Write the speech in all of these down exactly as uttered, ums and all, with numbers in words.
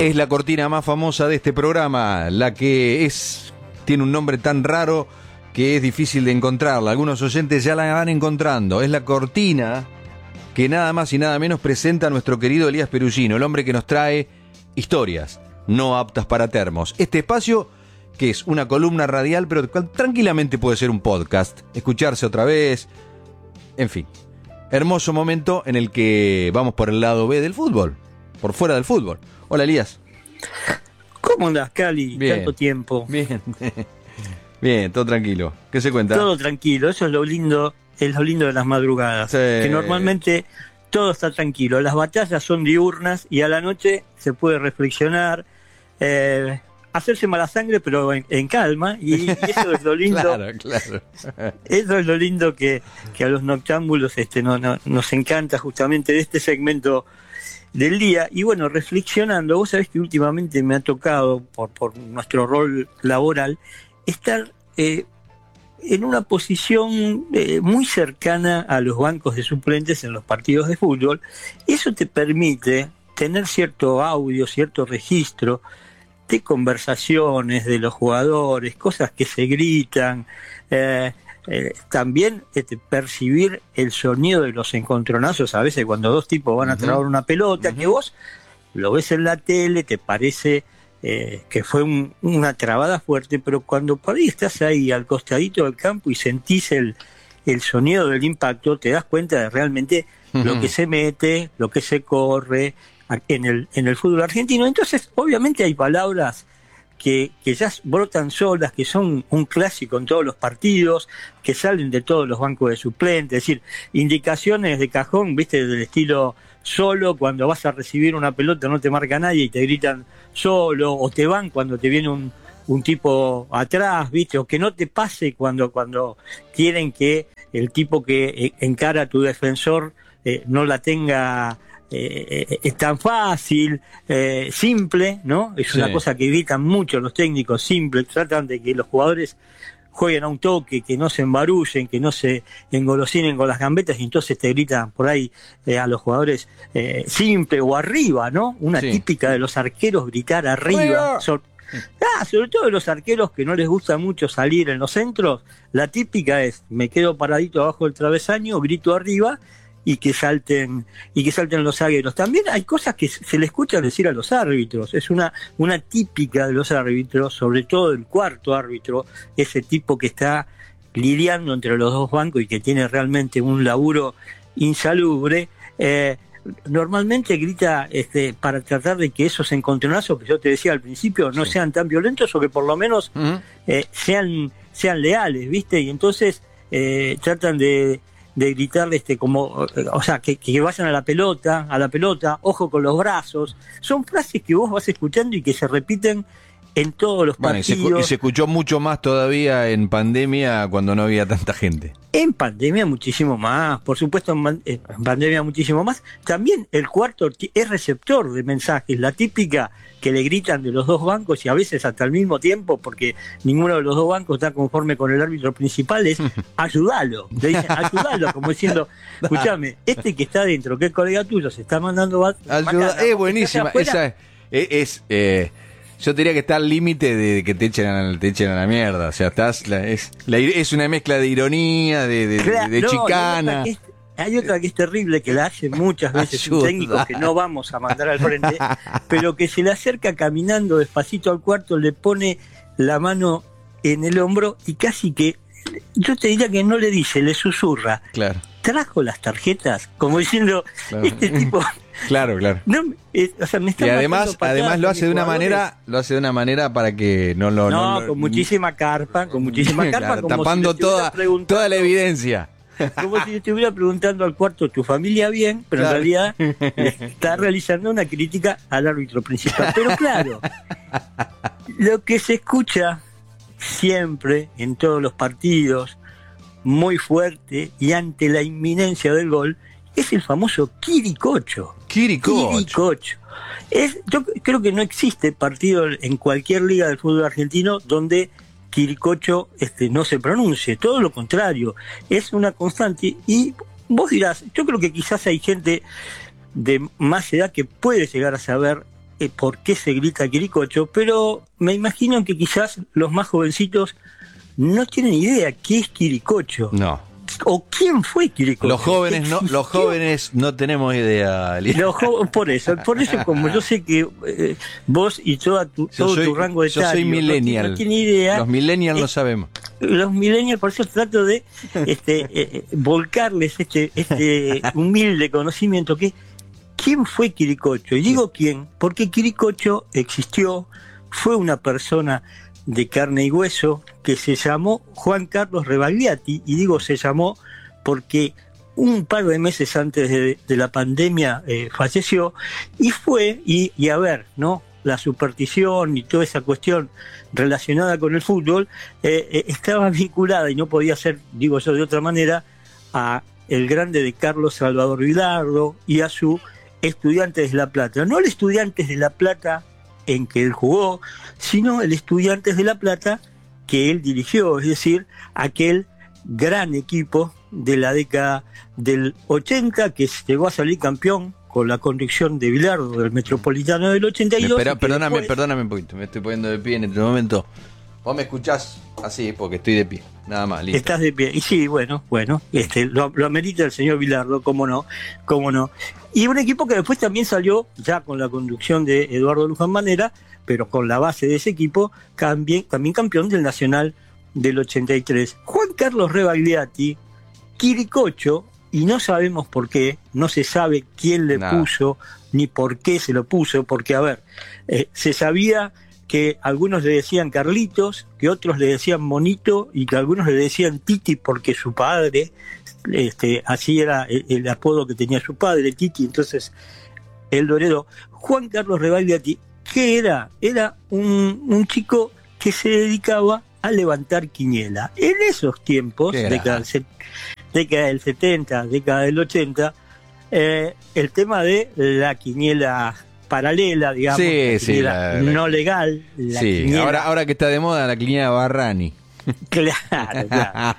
Es la cortina más famosa de este programa, la que es tiene un nombre tan raro que es difícil de encontrarla. Algunos oyentes ya la van encontrando. Es la cortina que nada más y nada menos presenta a nuestro querido Elías Perugino, el hombre que nos trae historias no aptas para termos. Este espacio que es una columna radial, pero tranquilamente puede ser un podcast, escucharse otra vez, en fin. Hermoso momento en el que vamos por el lado B del fútbol, por fuera del fútbol. Hola, Elías. ¿Cómo andás, Cali? Bien. Tanto tiempo. Bien. Bien, todo tranquilo. ¿Qué se cuenta? Todo tranquilo, eso es lo lindo, es lo lindo de las madrugadas. Sí. Que normalmente todo está tranquilo. Las batallas son diurnas y a la noche se puede reflexionar, eh, hacerse mala sangre, pero en, en calma. Y, y eso es lo lindo. Claro, claro. Eso es lo lindo que, que a los noctámbulos este, no, no, nos encanta justamente de este segmento del día. Y bueno, reflexionando, vos sabés que últimamente me ha tocado, por, por nuestro rol laboral, estar eh, en una posición eh, muy cercana a los bancos de suplentes en los partidos de fútbol. Eso te permite tener cierto audio, cierto registro de conversaciones de los jugadores, cosas que se gritan, eh, eh, también este, percibir el sonido de los encontronazos a veces cuando dos tipos van a trabar una pelota, uh-huh. que vos lo ves en la tele, te parece eh, que fue un, una trabada fuerte, pero cuando por ahí estás ahí al costadito del campo y sentís el, el sonido del impacto, te das cuenta de realmente uh-huh. lo que se mete, lo que se corre en el, en el fútbol argentino. Entonces, obviamente hay palabras que, que ya brotan solas, que son un clásico en todos los partidos, que salen de todos los bancos de suplentes, es decir, indicaciones de cajón, viste, del estilo solo, cuando vas a recibir una pelota no te marca nadie y te gritan solo, o te van cuando te viene un, un tipo atrás, viste, o que no te pase cuando, cuando quieren que el tipo que encara a tu defensor eh, no la tenga. Eh, es tan fácil, eh, simple, ¿no? Es sí. una cosa que gritan mucho los técnicos, simple, tratan de que los jugadores jueguen a un toque, que no se embarullen, que no se engolosinen con las gambetas, y entonces te gritan por ahí eh, a los jugadores eh, simple o arriba, ¿no? Una sí. típica de los arqueros, gritar arriba. So, ah, sobre todo de los arqueros que no les gusta mucho salir en los centros, la típica es, me quedo paradito abajo del travesaño, grito arriba, y que salten y que salten los zagueros. También hay cosas que se le escuchan decir a los árbitros, es una, una típica de los árbitros, sobre todo el cuarto árbitro, ese tipo que está lidiando entre los dos bancos y que tiene realmente un laburo insalubre, eh, normalmente grita este, para tratar de que esos encontronazos que yo te decía al principio no sí. sean tan violentos, o que por lo menos uh-huh. eh, sean, sean leales, ¿viste? Y entonces eh, tratan de de gritarle este como, o sea, que, que vayan a la pelota, a la pelota, ojo con los brazos. Son frases que vos vas escuchando y que se repiten en todos los bueno, partidos. Y se, y se escuchó mucho más todavía en pandemia, cuando no había tanta gente. En pandemia muchísimo más, por supuesto en, en pandemia muchísimo más. También el cuarto es receptor de mensajes, la típica que le gritan de los dos bancos y a veces hasta al mismo tiempo, porque ninguno de los dos bancos está conforme con el árbitro principal, es ayudalo. Le dicen ayudalo, como diciendo, escúchame, este que está adentro, que es colega tuyo, se está mandando bat- Ayuda, es buenísima, esa es, es, es eh, yo diría que está al límite de que te echen a, te echen a la mierda, o sea, estás la, es, la, es una mezcla de ironía, de, de, claro, de, de no, chicana. Hay otra que es terrible, que la hace muchas veces un técnico que no vamos a mandar al frente, pero que se le acerca caminando despacito al cuarto, le pone la mano en el hombro y casi que, yo te diría que no le dice, le susurra. Claro. Trajo las tarjetas, como diciendo, claro. este tipo. Claro, claro. No, eh, o sea, me está y además, además lo hace de una manera, lo hace de una manera para que no lo. No, no con lo, muchísima carpa, con muchísima carpa, claro, como tapando si toda, toda la evidencia. Como si estuviera preguntando al cuarto, ¿tu familia bien? Pero claro. en realidad está realizando una crítica al árbitro principal. Pero claro, lo que se escucha siempre en todos los partidos, muy fuerte y ante la inminencia del gol, es el famoso Quiricocho. Quiricocho. Quiricocho. Es, yo creo que no existe partido en cualquier liga del fútbol argentino donde Quiricocho este, no se pronuncie, todo lo contrario, es una constante. Y vos dirás, yo creo que quizás hay gente de más edad que puede llegar a saber eh, por qué se grita Quiricocho, pero me imagino que quizás los más jovencitos no tienen idea qué es Quiricocho. No. ¿O quién fue Quiricocho? Los jóvenes no, los jóvenes no tenemos idea. Los jo- por eso, por eso como yo sé que eh, vos y toda tu, Yo todo soy- tu rango de yo soy millennial. no tiene idea. Los millennials eh, no sabemos. Los millennials, por eso trato de este, eh, volcarles este, este humilde conocimiento que ¿quién fue Quiricocho? Y digo quién, porque Quiricocho existió, fue una persona de carne y hueso que se llamó Juan Carlos Rebagliati, y digo se llamó porque un par de meses antes de, de la pandemia eh, falleció, y fue, y, y a ver, ¿no? La superstición y toda esa cuestión relacionada con el fútbol eh, eh, estaba vinculada, y no podía ser, digo yo de otra manera, a el grande de Carlos Salvador Vilardo y a su Estudiantes de La Plata. No el Estudiantes de La Plata en que él jugó, sino el Estudiantes de La Plata que él dirigió, es decir, aquel gran equipo de la década del ochenta que llegó a salir campeón con la conducción de Bilardo del Metropolitano del ochenta y dos. Espera, y que perdóname, después... perdóname un poquito, me estoy poniendo de pie en este momento. Vos me escuchás así porque estoy de pie, nada más, listo. Estás de pie. Y sí, bueno, bueno, este, lo, lo amerita el señor Bilardo, cómo no, cómo no. Y un equipo que después también salió, ya con la conducción de Eduardo Luján Manera, pero con la base de ese equipo, también, también campeón del Nacional del ochenta y tres. Juan Carlos Rebagliati, Quiricocho, y no sabemos por qué, no se sabe quién le Nada. puso, ni por qué se lo puso, porque, a ver, eh, se sabía que algunos le decían Carlitos, que otros le decían Monito, y que algunos le decían Titi porque su padre, este, así era el, el apodo que tenía su padre, Titi, entonces él lo heredó. Juan Carlos Rebagliati, ¿qué era? Era un, un chico que se dedicaba a levantar quiniela. En esos tiempos, década del, set, década del setenta, década del ochenta, eh, el tema de la quiniela paralela, digamos, Sí, la sí, quiniela la- la- no legal. La Sí, quiniela- ahora, ahora que está de moda la quiniela Barrani. Claro, claro.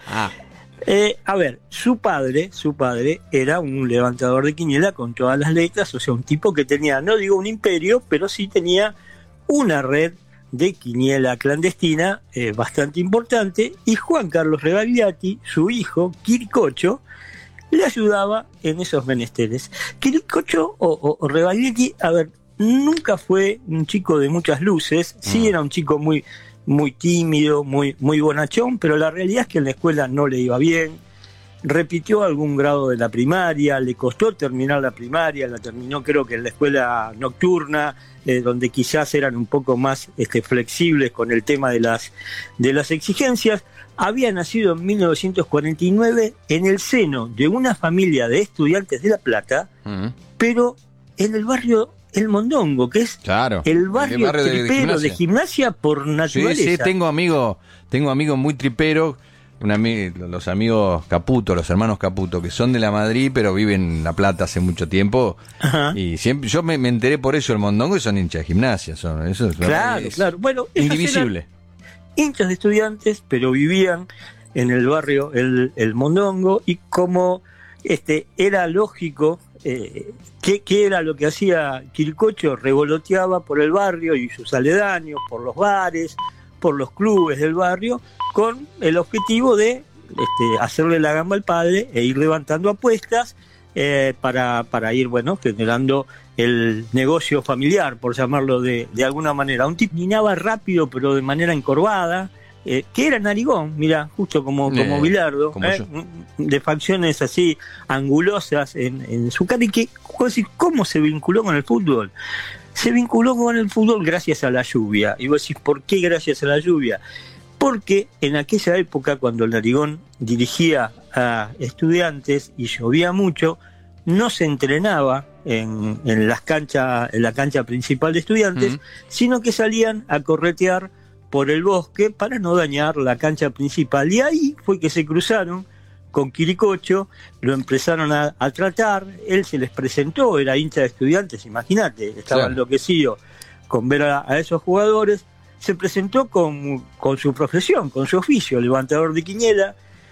Eh, a ver, su padre, su padre era un levantador de quiniela con todas las letras, o sea, un tipo que tenía, no digo un imperio, pero sí tenía una red de quiniela clandestina eh, bastante importante, y Juan Carlos Rebagliati, su hijo, Quiricocho, le ayudaba en esos menesteres. Quiricocho o, o, o Rebagliati, a ver, nunca fue un chico de muchas luces, sí Mm. era un chico muy muy tímido, muy, muy bonachón, pero la realidad es que en la escuela no le iba bien, repitió algún grado de la primaria, le costó terminar la primaria, la terminó creo que en la escuela nocturna, eh, donde quizás eran un poco más este, flexibles con el tema de las, de las exigencias. Había nacido en mil novecientos cuarenta y nueve en el seno de una familia de estudiantes de La Plata, Mm, pero en el barrio El Mondongo, que es claro. el barrio, El barrio de- de tripero de gimnasia. gimnasia por Sí, naturaleza. sí, tengo amigos, tengo amigos muy triperos, un ami- los amigos Caputo, los hermanos Caputo, que son de la Madrid, pero viven en La Plata hace mucho tiempo. Ajá. Y siempre, yo me, me enteré por eso el Mondongo, y son hinchas de gimnasia, son, eso es, Claro, es claro. Bueno, ellos indivisible. eran hinchas de estudiantes, pero vivían en el barrio El, el Mondongo, y como este era lógico, eh, ¿qué, qué era lo que hacía Quiricocho? Revoloteaba por el barrio y sus aledaños, por los bares, por los clubes del barrio, con el objetivo de este, hacerle la gamba al padre e ir levantando apuestas eh, para, para ir, bueno, generando el negocio familiar, por llamarlo de, de alguna manera. Un tipo minaba rápido, pero de manera encorvada, eh, que era narigón, mira, justo como, como Eh, Bilardo, como eh, yo. de facciones así angulosas en, en su cara, y que, ¿cómo se vinculó con el fútbol? Se vinculó con el fútbol gracias a la lluvia. Y vos decís, ¿por qué gracias a la lluvia? Porque en aquella época, cuando el Narigón dirigía a estudiantes y llovía mucho, no se entrenaba en, en las canchas, en la cancha principal de estudiantes, Mm. sino que salían a corretear por el bosque para no dañar la cancha principal. Y ahí fue que se cruzaron con Quiricocho, lo empezaron a, a tratar, él se les presentó, era hincha de estudiantes, imagínate, estaba Claro. enloquecido con ver a, a esos jugadores, se presentó con, con su profesión, con su oficio, levantador de quiniela,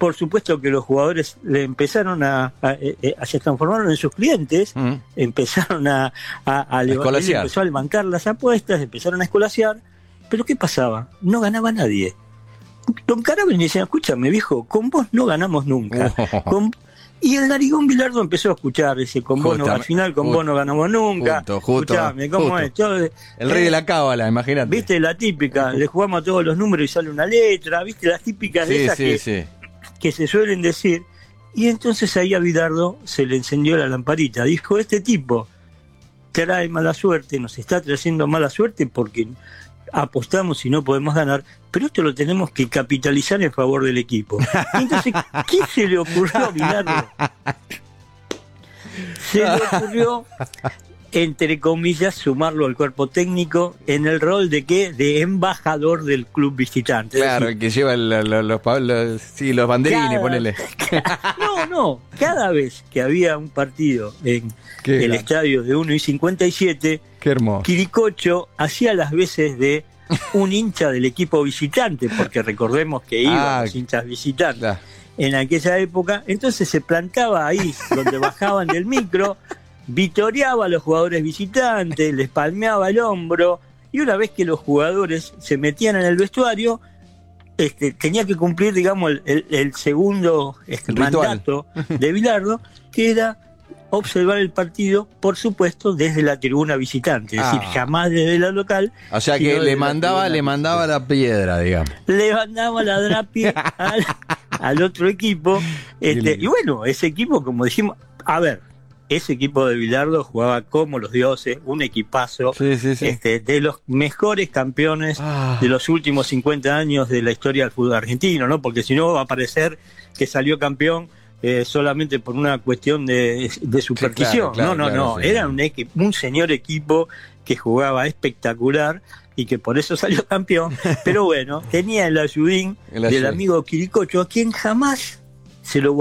por supuesto que los jugadores le empezaron a, a, a, a se transformaron en sus clientes, mm. empezaron a, a, a, a levantar, empezó a levantar las apuestas, empezaron a escolasear, pero ¿qué pasaba? No ganaba nadie. Don Carabel me decía, escúchame viejo, con vos no ganamos nunca. Oh. Con... Y el narigón Bilardo empezó a escuchar ese con vos no, al final con justo, vos no ganamos nunca. Justo, justo, escuchame, ¿cómo justo. es? Todo, el rey eh, de la cábala, imagínate. Viste la típica, le jugamos a todos los números y sale una letra, viste las típicas sí, de esas sí, que, sí. que se suelen decir. Y entonces ahí a Bilardo se le encendió la lamparita. Dijo, este tipo trae mala suerte, nos está trayendo mala suerte porque apostamos y no podemos ganar, pero esto lo tenemos que capitalizar en favor del equipo. Entonces, ¿qué se le ocurrió a Bilardo? Se le ocurrió, entre comillas, sumarlo al cuerpo técnico en el rol de ¿qué? De embajador del club visitante. Claro, el que lleva los, los, los, los, sí, los banderines, cada, ponele. Cada, no, no, cada vez que había un partido en Qué el gran. estadio de uno y cincuenta y siete, Qué hermoso. Quiricocho hacía las veces de un hincha del equipo visitante, porque recordemos que iban ah, los hinchas visitantes claro. en aquella época, entonces se plantaba ahí donde bajaban del micro, vitoreaba a los jugadores visitantes, les palmeaba el hombro, y una vez que los jugadores se metían en el vestuario, este, tenía que cumplir, digamos, el, el, el segundo este, el mandato de Bilardo, que era observar el partido, por supuesto, desde la tribuna visitante, es ah. decir, jamás desde la local. O sea que le mandaba, le mandaba la piedra, digamos. Le mandaba la drapie al, al otro equipo, este, y bueno, ese equipo, como dijimos, a ver, ese equipo de Bilardo jugaba como los dioses, un equipazo, sí, sí, sí. Este, de los mejores campeones ah. de los últimos cincuenta años de la historia del fútbol argentino, ¿no? Porque si no va a parecer que salió campeón Eh, solamente por una cuestión de, de superstición. Sí, claro, claro, no, no, claro, no. Sí. Era un, equi- un señor equipo que jugaba espectacular y que por eso salió campeón. Pero bueno, tenía el ayudín el del amigo Quiricocho, a quien jamás se lo